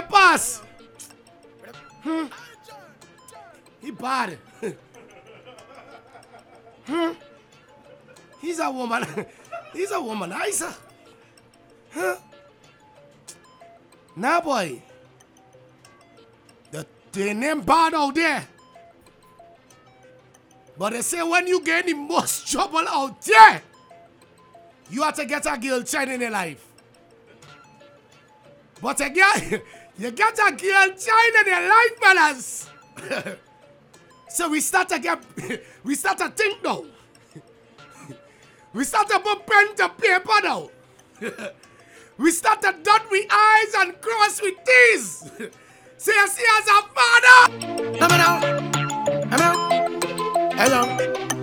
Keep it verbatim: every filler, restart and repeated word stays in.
pass. Hmm. He bad. Hmm. He's a woman. He's a womanizer. Huh? Nah, boy. The, the name bad out there. But they say when you get in the most trouble out there, you have to get a girl child in your life. But again, you get a girl child in your life, brothers. So we start to get, we start to think now. We start to put pen to paper now. We start to dot with eyes and cross with T's. So you see as a father. Hello.